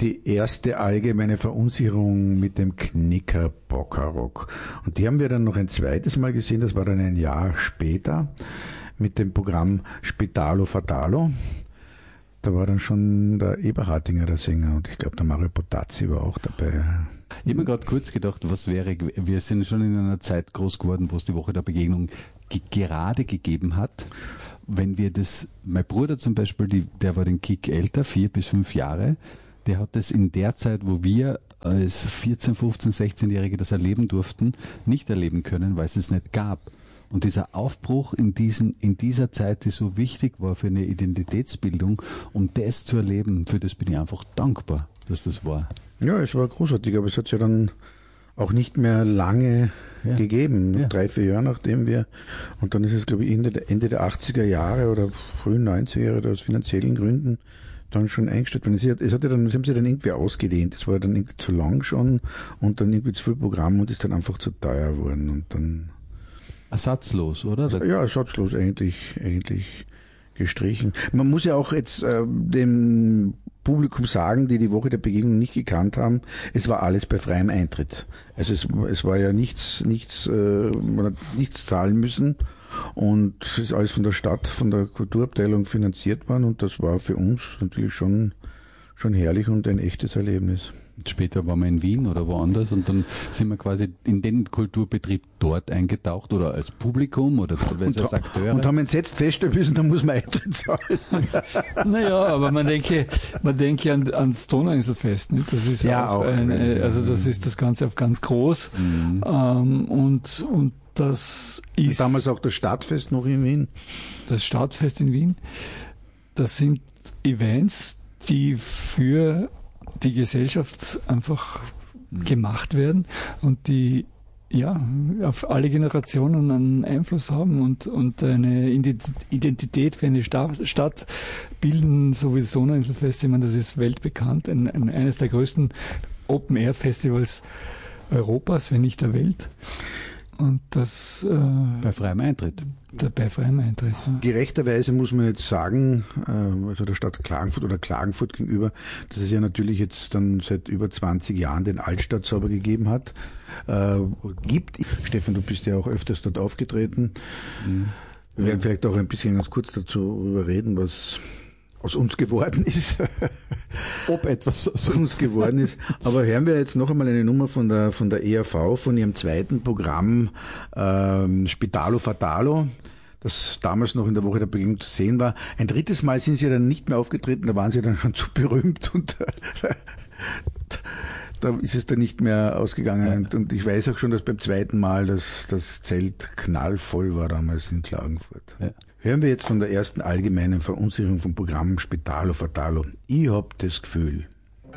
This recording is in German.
die erste allgemeine Verunsicherung mit dem Knickerbockerrock. Und die haben wir dann noch ein zweites Mal gesehen, das war dann ein Jahr später, mit dem Programm Spitalo Fatalo. Da war dann schon der Eberhardinger der Sänger und ich glaube der Mario Potazzi war auch dabei. Ich habe mir gerade kurz gedacht, was wäre, wir sind schon in einer Zeit groß geworden, wo es die Woche der Begegnung gerade gegeben hat. Wenn wir das, mein Bruder zum Beispiel, der war den Kick älter, 4 bis 5 Jahre, der hat das in der Zeit, wo wir als 14, 15, 16-Jährige das erleben durften, nicht erleben können, weil es es nicht gab. Und dieser Aufbruch in dieser Zeit, die so wichtig war für eine Identitätsbildung, um das zu erleben, für das bin ich einfach dankbar, dass das war. Ja, es war großartig, aber es hat ja dann auch nicht mehr lange gegeben, 3, 4 Jahre nachdem wir, und dann ist es, glaube ich, Ende der 80er Jahre oder frühen 90er Jahre aus finanziellen Gründen dann schon eingestellt worden. Es haben sie dann irgendwie ausgedehnt, es war dann irgendwie zu lang schon und dann irgendwie zu viel Programm und ist dann einfach zu teuer geworden und dann ersatzlos, oder? Ja, ersatzlos eigentlich gestrichen. Man muss ja auch jetzt dem Publikum sagen, die Woche der Begegnung nicht gekannt haben, es war alles bei freiem Eintritt. Also es war ja nichts, man hat nichts zahlen müssen und es ist alles von der Stadt, von der Kulturabteilung finanziert worden und das war für uns natürlich schon herrlich und ein echtes Erlebnis. Später waren wir in Wien oder woanders und dann sind wir quasi in den Kulturbetrieb dort eingetaucht oder als Publikum oder teilweise als Akteure. Und haben entsetzt feststellen müssen, da muss man Eintritt zahlen. Naja, aber man denke ans Donauinselfest, nicht? Das ist ja auch also das ist das Ganze auf ganz groß. Und das ist damals auch das Stadtfest noch in Wien. Das Stadtfest in Wien. Das sind Events, die für die Gesellschaft einfach gemacht werden und die auf alle Generationen einen Einfluss haben und eine Identität für eine Stadt bilden, so wie das Donauinselfest. Ich meine, das ist weltbekannt, eines der größten Open-Air-Festivals Europas, wenn nicht der Welt. Und das bei freiem Eintritt. Bei freiem Eintritt. Ja. Gerechterweise muss man jetzt sagen, also der Stadt Klagenfurt oder Klagenfurt gegenüber, dass es ja natürlich jetzt dann seit über 20 Jahren den Altstadtsauber gegeben hat. Gibt. Stefan, du bist ja auch öfters dort aufgetreten. Wir werden vielleicht auch ein bisschen ganz kurz dazu reden, was aus uns geworden ist. Ob etwas aus uns geworden ist. Aber hören wir jetzt noch einmal eine Nummer von der ERV, von ihrem zweiten Programm Spitalo Fatalo, das damals noch in der Woche der Begegnung zu sehen war. Ein drittes Mal sind sie dann nicht mehr aufgetreten, da waren sie dann schon zu berühmt und da ist es dann nicht mehr ausgegangen. Und ich weiß auch schon, dass beim zweiten Mal das Zelt knallvoll war damals in Klagenfurt. Ja. Hören wir jetzt von der ersten allgemeinen Verunsicherung vom Programm Spitalo Fatalo. Ich hab das Gefühl,